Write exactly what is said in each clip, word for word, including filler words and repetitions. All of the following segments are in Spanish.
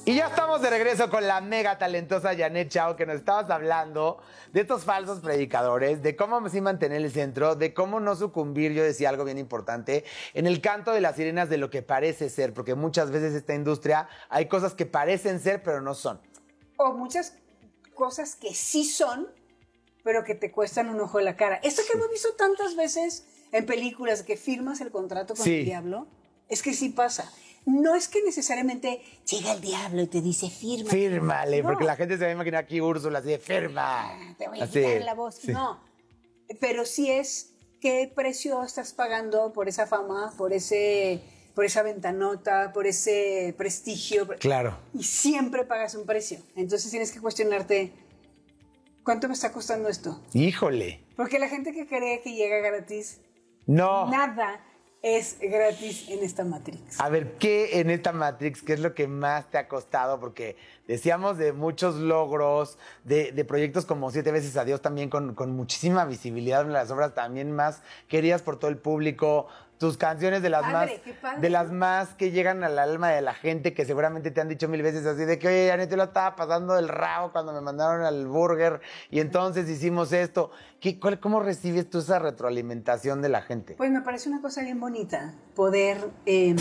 Y ya estamos de regreso con la mega talentosa Janet Chao, que nos estabas hablando de estos falsos predicadores, de cómo sí mantener el centro, de cómo no sucumbir, yo decía algo bien importante, en el canto de las sirenas de lo que parece ser, porque muchas veces esta industria hay cosas que parecen ser, pero no son. O muchas cosas que sí son, pero que te cuestan un ojo de la cara. Esto que hemos visto tantas veces en películas, que firmas el contrato con Sí. el diablo, es que sí pasa. No es que necesariamente llega el diablo y te dice firma. Fírmale, No. porque la gente se va a imaginar aquí Úrsula así de firma. Ah, te voy a Así. quitar la voz. Sí. No, pero sí es qué precio estás pagando por esa fama, por ese, por esa ventanota, por ese prestigio. Claro. Y siempre pagas un precio. Entonces tienes que cuestionarte, ¿cuánto me está costando esto? Híjole. Porque la gente que cree que llega gratis, No. nada es gratis en esta Matrix. A ver, ¿qué en esta Matrix, qué es lo que más te ha costado? Porque decíamos de muchos logros, de, de proyectos como Siete veces a Dios también con, con muchísima visibilidad, una de las obras también más queridas por todo el público, tus canciones de las Padre, más qué padre. de las más que llegan al alma de la gente, que seguramente te han dicho mil veces así de que, oye, Janet, yo lo estaba pasando del rabo cuando me mandaron al burger y entonces hicimos esto. ¿Qué, cuál, ¿Cómo recibes tú esa retroalimentación de la gente? Pues me parece una cosa bien bonita poder eh,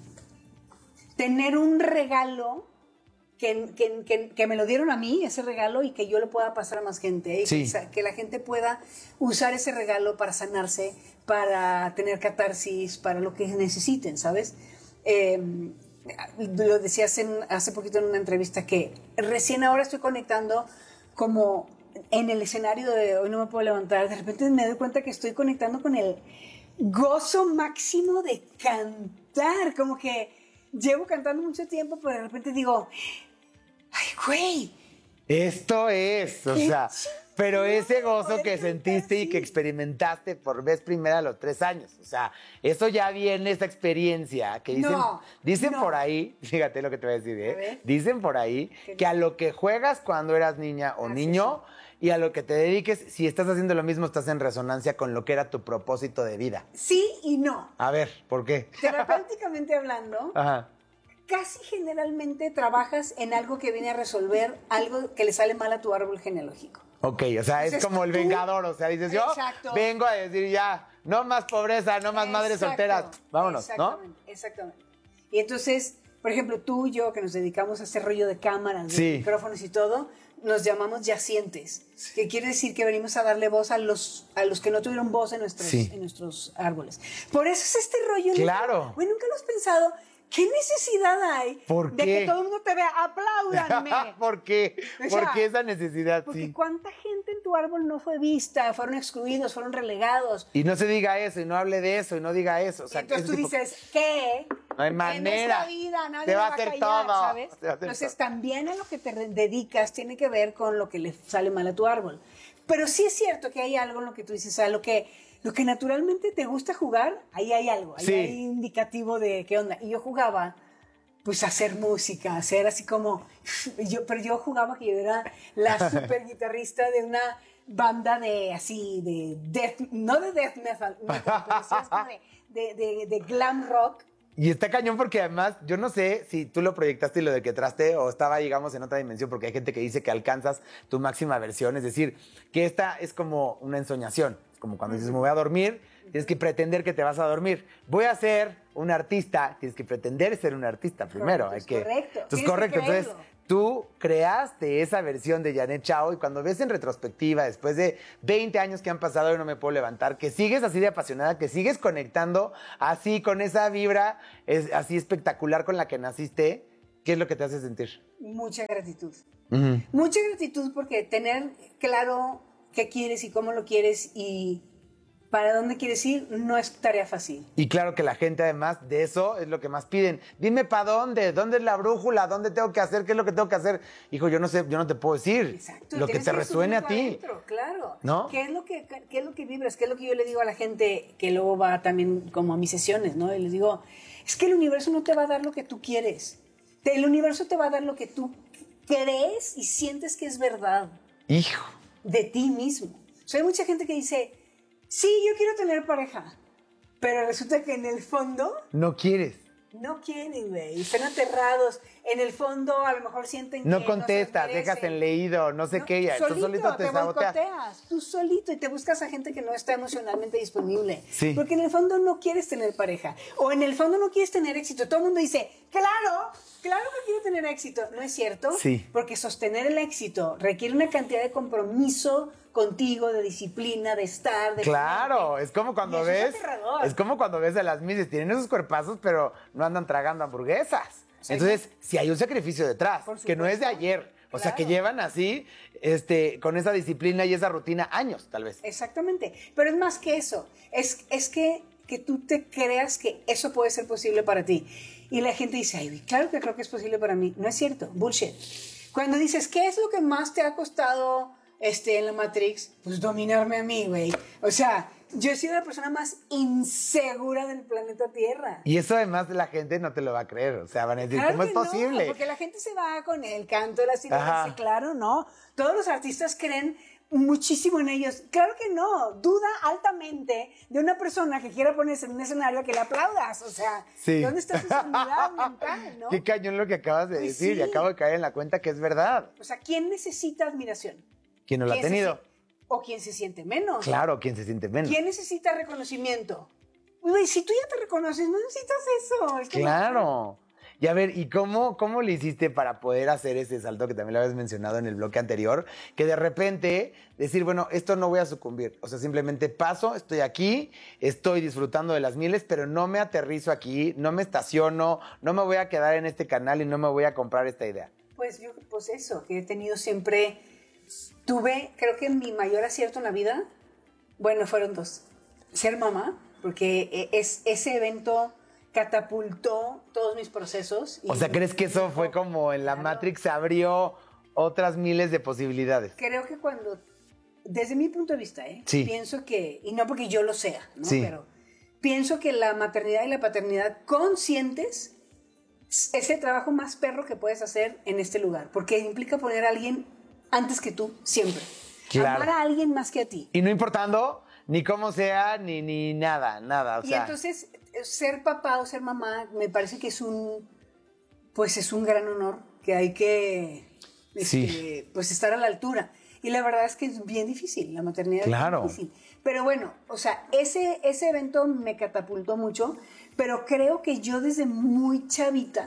tener un regalo que, que, que, que me lo dieron a mí, ese regalo, y que yo lo pueda pasar a más gente. Y Sí. que, que la gente pueda usar ese regalo para sanarse, para tener catarsis, para lo que necesiten, ¿sabes? Eh, lo decía hace, hace poquito en una entrevista que recién ahora estoy conectando como en el escenario de Hoy no me puedo levantar. De repente me doy cuenta que estoy conectando con el gozo máximo de cantar. Como que llevo cantando mucho tiempo, pero de repente digo, ¡ay, güey! Esto es, o ¡Qué sea, pero chingón ese gozo poder que cantar sentiste y así! que experimentaste por vez primera a los tres años, o sea, eso ya viene, esta experiencia que dicen, No, dicen no. por ahí, fíjate lo que te voy a decir, A ¿eh? ver. Dicen por ahí ¿Qué que a lo que juegas cuando eras niña o Ah, sí, niño y a lo que te dediques, si estás haciendo lo mismo, estás en resonancia con lo que era tu propósito de vida. Sí y no. A ver, ¿por qué? Terapéuticamente hablando, Ajá. casi generalmente trabajas en algo que viene a resolver algo que le sale mal a tu árbol genealógico. Ok, o sea, es Entonces, como el tú- vengador, o sea, dices yo Exacto. vengo a decir ya, no más pobreza, no más madres Exacto, solteras, vámonos, ¿no? exactamente, Exactamente. Y entonces, por ejemplo, tú y yo, que nos dedicamos a este rollo de cámaras, de Sí. micrófonos y todo, nos llamamos yacientes, que quiere decir que venimos a darle voz a los, a los que no tuvieron voz en nuestros, Sí. en nuestros árboles. Por eso es este rollo. Claro. Nunca, güey, nunca lo has pensado. ¿Qué necesidad hay ¿Por de qué? que todo el mundo te vea? ¡Apláudanme! ¿Por qué? O sea, ¿Por qué esa necesidad? Porque Sí. cuánta gente en tu árbol no fue vista, fueron excluidos, fueron relegados. Y no se diga eso, y no hable de eso, y no diga eso. O sea, Y entonces ese tú tipo- dices, ¿qué? No hay En manera. esta vida nadie Te va me a hacer callar, todo. ¿sabes? Te va a hacer Entonces todo. también a lo que te re- dedicas tiene que ver con lo que le sale mal a tu árbol. Pero sí es cierto que hay algo en lo que tú dices, a lo que, lo que naturalmente te gusta jugar, ahí hay algo, ahí Sí. hay indicativo de qué onda. Y yo jugaba pues a hacer música, a hacer así como, yo, pero yo jugaba que yo era la super guitarrista de una banda de así, de death, no de death metal, metal, pero sí es como de, de, de, de glam rock. Y está cañón porque además, yo no sé si tú lo proyectaste y lo decretaste o estaba, digamos, en otra dimensión, porque hay gente que dice que alcanzas tu máxima versión, es decir, que esta es como una ensoñación, es como cuando dices, me voy a dormir, tienes que pretender que te vas a dormir. Voy a ser un artista, tienes que pretender ser un artista primero. Correcto, hay es que, correcto. Entonces, Tienes que correcto, entonces creerlo. tú creaste esa versión de Janet Chao y cuando ves en retrospectiva, después de veinte años que han pasado y no me puedo levantar, que sigues así de apasionada, que sigues conectando así con esa vibra es, así espectacular con la que naciste, ¿qué es lo que te hace sentir? Mucha gratitud. Ujú. Mucha gratitud porque tener claro qué quieres y cómo lo quieres y para dónde quieres ir no es tarea fácil. Y claro que la gente además de eso es lo que más piden. Dime para dónde, dónde es la brújula, dónde tengo que hacer, qué es lo que tengo que hacer. Hijo, yo no sé, yo no te puedo decir. Exacto. Lo que tienes te resuene a descubrirlo ti. adentro, claro. ¿No? ¿Qué es lo que qué es lo que vibras? ¿Qué es lo que yo le digo a la gente que luego va también como a mis sesiones, ¿no? Y les digo, es que el universo no te va a dar lo que tú quieres. Te- El universo te va a dar lo que tú crees y sientes que es verdad Hijo. de ti mismo. O sea, hay mucha gente que dice, sí, yo quiero tener pareja, pero resulta que en el fondo No quieres. No quieren, güey. Están aterrados. En el fondo, a lo mejor sienten no que contestas, no se dejas en leído, no sé no, qué, ya. Solito, Tú solito te, te saboteas. boicoteas. Tú solito y te buscas a gente que no está emocionalmente disponible. Sí. Porque en el fondo no quieres tener pareja. O en el fondo no quieres tener éxito. Todo el mundo dice, claro, claro que quiero tener éxito. ¿No es cierto? Sí. Porque sostener el éxito requiere una cantidad de compromiso contigo, de disciplina, de estar, de Claro, ponerte. es como cuando Y eso ves, es aterrador. es como cuando ves a las mises, tienen esos cuerpazos, pero no andan tragando hamburguesas. Sí. Entonces, si hay un sacrificio detrás, Por que no es de supuesto. ayer, o sea, que Claro. llevan así, este, con esa disciplina y esa rutina años, tal vez. Exactamente. Pero es más que eso. Es, es que, que tú te creas que eso puede ser posible para ti. Y la gente dice, ay, claro que creo que es posible para mí. No es cierto. Bullshit. Cuando dices, ¿qué es lo que más te ha costado este, en la Matrix? Pues dominarme a mí, güey. O sea, yo he sido la persona más insegura del planeta Tierra. Y eso además la gente no te lo va a creer, o sea, van a decir, Claro ¿cómo es que no, posible? porque la gente se va con el canto de la Ajá. silencio, claro, no. Todos los artistas creen muchísimo en ellos. Claro que no. Duda altamente de una persona que quiera ponerse en un escenario que le aplaudas. O sea, Sí. ¿dónde está su seguridad mental, no? Qué cañón lo que acabas de Pues decir, y sí. acabo de caer en la cuenta que es verdad. O sea, ¿quién necesita admiración? ¿Quién no lo ha ¿Quién se tenido? si- O quién se siente menos. Claro, ¿quién se siente menos? ¿Quién necesita reconocimiento? Güey, si tú ya te reconoces, no necesitas eso. Es como- Claro. Y a ver, ¿y cómo, cómo le hiciste para poder hacer ese salto que también lo habías mencionado en el bloque anterior? Que de repente decir, bueno, esto no voy a sucumbir. O sea, simplemente paso, estoy aquí, estoy disfrutando de las mieles, pero no me aterrizo aquí, no me estaciono, no me voy a quedar en este canal y no me voy a comprar esta idea. Pues yo, pues eso, que he tenido siempre, tuve, creo que mi mayor acierto en la vida, bueno, fueron dos. Ser mamá, porque es, ese evento catapultó todos mis procesos. y- O sea, ¿crees que eso fue como en la Claro. Matrix abrió otras miles de posibilidades? Creo que cuando, desde mi punto de vista, ¿eh? Sí. pienso que, y no porque yo lo sea, ¿no? Sí. Pero pienso que la maternidad y la paternidad conscientes es el trabajo más perro que puedes hacer en este lugar, porque implica poner a alguien antes que tú, siempre. Claro. Amar a alguien más que a ti. Y no importando ni cómo sea, ni, ni nada, nada. O Y sea, entonces, ser papá o ser mamá, me parece que es un, pues es un gran honor, que hay que, este, Sí. pues estar a la altura. Y la verdad es que es bien difícil, la maternidad Claro. es difícil. Pero bueno, o sea, ese, ese evento me catapultó mucho, pero creo que yo desde muy chavita,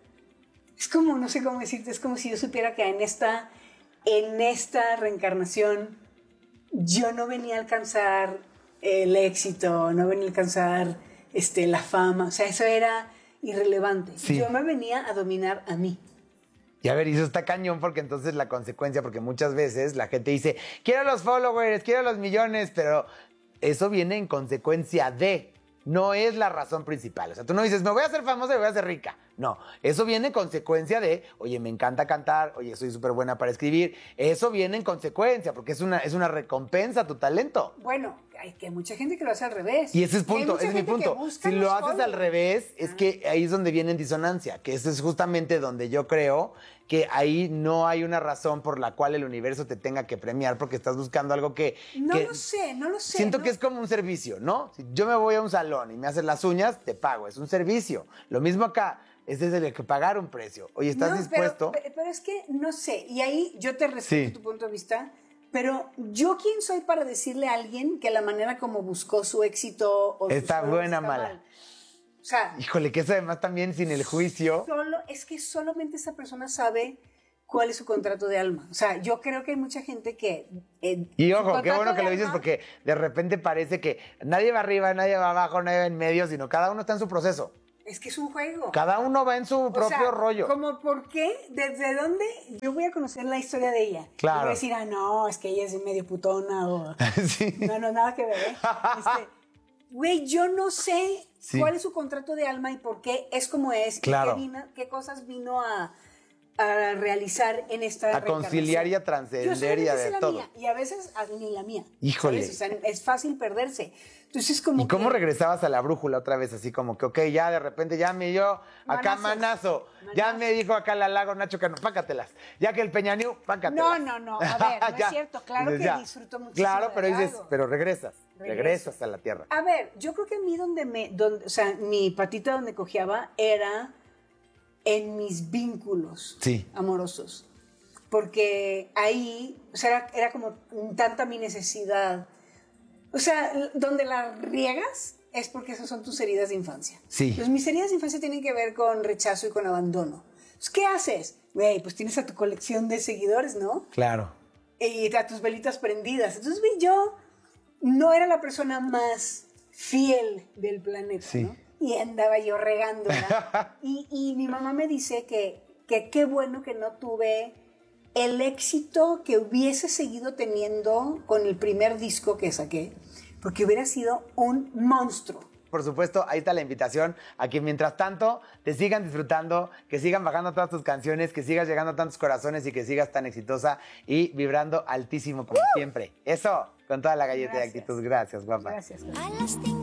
es como, no sé cómo decirte, es como si yo supiera que en esta, en esta reencarnación yo no venía a alcanzar el éxito, no venía a alcanzar este, la fama, o sea, eso era irrelevante. Sí. Yo me venía a dominar a mí. y a ver, y eso está cañón porque entonces la consecuencia, porque muchas veces la gente dice, quiero los followers, quiero los millones, pero eso viene en consecuencia de, no es la razón principal. O sea, tú no dices, me voy a hacer famosa y me voy a hacer rica. No, eso viene en consecuencia de, oye, me encanta cantar, oye, soy súper buena para escribir. Eso viene en consecuencia porque es una, es una recompensa a tu talento. Bueno, hay que hay mucha gente que lo hace al revés. Y ese es Y hay punto, mucha ese es mi gente que punto. busca Si los lo haces al followers. revés, es que ahí es donde viene en disonancia, que eso es justamente donde yo creo que ahí no hay una razón por la cual el universo te tenga que premiar porque estás buscando algo que... No que lo sé, no lo sé. Siento ¿no? que es como un servicio, ¿no? Si yo me voy a un salón y me haces las uñas, te pago, es un servicio. Lo mismo acá, es desde el que pagar un precio. Oye, ¿estás No, dispuesto? Pero, pero es que no sé, y ahí yo te respeto Sí. tu punto de vista, pero yo quién soy para decirle a alguien que la manera como buscó su éxito o sus Está followers buena, está mala. mal. O sea, Híjole, que eso además también sin el juicio. solo, es que solamente esa persona sabe cuál es su contrato de alma. O sea, yo creo que hay mucha gente que... eh, Y su ojo, qué contrato bueno que de lo dices alma- porque de repente parece que nadie va arriba, nadie va abajo, nadie va en medio, sino cada uno está en su proceso. Es que es un juego. Cada uno va en su O propio sea, rollo. Como, ¿por qué? ¿Desde dónde? Yo voy a conocer la historia de ella. Claro. Y voy a decir, ah, no, es que ella es medio putona o... Sí. No, no, nada que ver, ¿eh? Este, güey, yo no sé Sí. cuál es su contrato de alma y por qué es como es. Claro. Y qué, vino- qué cosas vino a, a realizar en esta A conciliar y a reencarnación. trascender y a Yo de la todo. mía, y a veces a- ni la mía. Híjole. ¿sabes? O sea, es fácil perderse. Entonces, como ¿Y cómo que- regresabas a la brújula otra vez? Así como que, ok, ya de repente ya me dio acá Manazos. manazo. Ya Manazos. me dijo acá la Lago Nacho Cano, pácatelas. Ya que el Peñaniu, pácatelas. No, no, no. A ver, no Ya. es cierto. Claro Dices, que ya. disfruto muchísimo Claro, de pero dices, Lago. pero regresas. Regreso. Regresas a la tierra. A ver, yo creo que a mí donde me, donde, o sea, mi patita donde cojeaba era en mis vínculos Sí. amorosos. Porque ahí, o sea, era, era como tanta mi necesidad. O sea, l- donde la riegas es porque esas son tus heridas de infancia. Sí. Entonces, mis heridas de infancia tienen que ver con rechazo y con abandono. Entonces, ¿qué haces? Güey, pues tienes a tu colección de seguidores, ¿no? Claro. Y a tus velitas prendidas. Entonces, vi, yo no era la persona más fiel del planeta, Sí. ¿no? Y andaba yo regándola. y, y mi mamá me dice que, que qué bueno que no tuve el éxito que hubiese seguido teniendo con el primer disco que saqué, porque hubiera sido un monstruo. Por supuesto, ahí está la invitación a que mientras tanto te sigan disfrutando, que sigan bajando todas tus canciones, que sigas llegando a tantos corazones y que sigas tan exitosa y vibrando altísimo como siempre. Eso, con toda la galleta Gracias. de actitud. Gracias, guapa. Gracias. A las cinco